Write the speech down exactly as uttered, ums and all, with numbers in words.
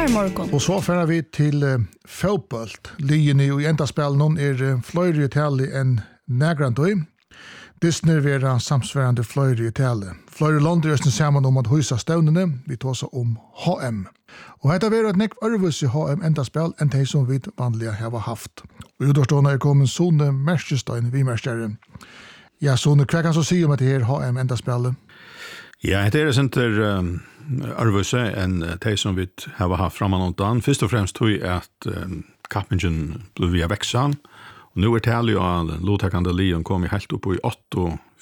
i morgon. Och så färar vi till uh, fotboll. Ligen i endaspel någon är uh, flöjre i tali än nägrandöj. Disney vera samsvärande flöjre i tali. Flöjre London är samman om att hysa ståndene. Vi tar så om H M. Och detta var ett nekv örvus i H M endaspel än det som vi vanliga har haft. Och utårstående är kommet Sone Merskestein, vi märkstare. Ja, Sone, vad kan så säga om att det här H M endaspel? Ja, det är inte um, örvuse än det som vi har haft framåt. Först och främst tror jag att um, kappingen blev via växan. Och nu är det här ju att låttakande lion kommer helt upp i åtta